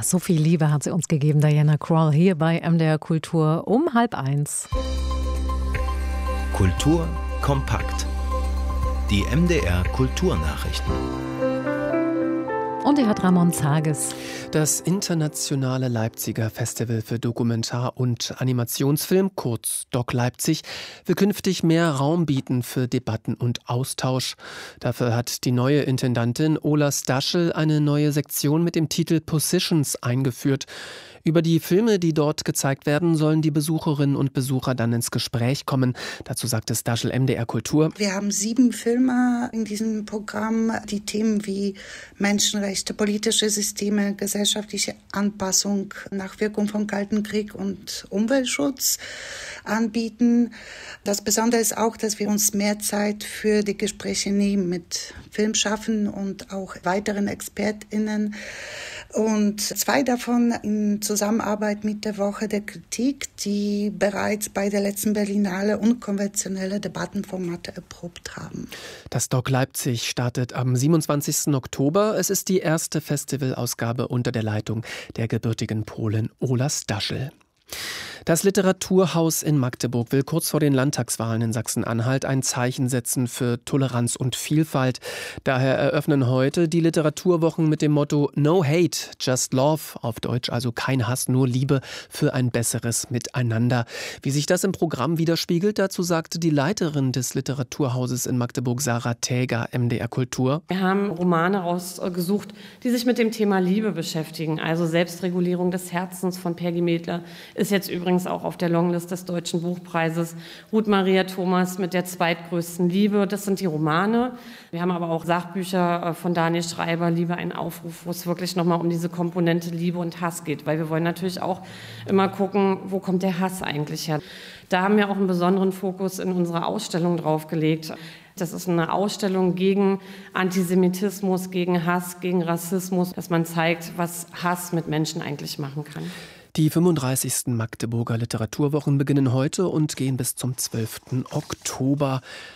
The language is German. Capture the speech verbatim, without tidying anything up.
So viel Liebe hat sie uns gegeben, Diana Krall, hier bei M D R Kultur um halb eins. Kultur kompakt. Die M D R Kulturnachrichten. Und er hat Ramon Zages. Das internationale Leipziger Festival für Dokumentar- und Animationsfilm, kurz Doc Leipzig, will künftig mehr Raum bieten für Debatten und Austausch. Dafür hat die neue Intendantin Ola Staschel eine neue Sektion mit dem Titel Positions eingeführt. Über die Filme, die dort gezeigt werden, sollen die Besucherinnen und Besucher dann ins Gespräch kommen. Dazu sagte Staschel M D R Kultur. Wir haben sieben Filme in diesem Programm, die Themen wie Menschenrechte, politische Systeme, gesellschaftliche Anpassung, Nachwirkung vom Kalten Krieg und Umweltschutz anbieten. Das Besondere ist auch, dass wir uns mehr Zeit für die Gespräche nehmen mit Filmschaffenden und auch weiteren ExpertInnen. Und zwei davon in Zusammenarbeit mit der Woche der Kritik, die bereits bei der letzten Berlinale unkonventionelle Debattenformate erprobt haben. Das Doc Leipzig startet am siebenundzwanzigsten Oktober. Es ist die erste Festivalausgabe unter der Leitung der gebürtigen Polin Ola Staschel. Das Literaturhaus in Magdeburg will kurz vor den Landtagswahlen in Sachsen-Anhalt ein Zeichen setzen für Toleranz und Vielfalt. Daher eröffnen heute die Literaturwochen mit dem Motto No Hate, Just Love, auf Deutsch also kein Hass, nur Liebe für ein besseres Miteinander. Wie sich das im Programm widerspiegelt, dazu sagte die Leiterin des Literaturhauses in Magdeburg, Sarah Täger, M D R Kultur. Wir haben Romane rausgesucht, die sich mit dem Thema Liebe beschäftigen, also Selbstregulierung des Herzens von Peggy Medler ist jetzt übrigens auch auf der Longlist des Deutschen Buchpreises. Ruth Maria Thomas mit der zweitgrößten Liebe, das sind die Romane. Wir haben aber auch Sachbücher von Daniel Schreiber, Liebe, ein Aufruf, wo es wirklich nochmal um diese Komponente Liebe und Hass geht, weil wir wollen natürlich auch immer gucken, wo kommt der Hass eigentlich her. Da haben wir auch einen besonderen Fokus in unserer Ausstellung drauf gelegt. Das ist eine Ausstellung gegen Antisemitismus, gegen Hass, gegen Rassismus, dass man zeigt, was Hass mit Menschen eigentlich machen kann. Die fünfunddreißigsten Magdeburger Literaturwochen beginnen heute und gehen bis zum zwölften Oktober.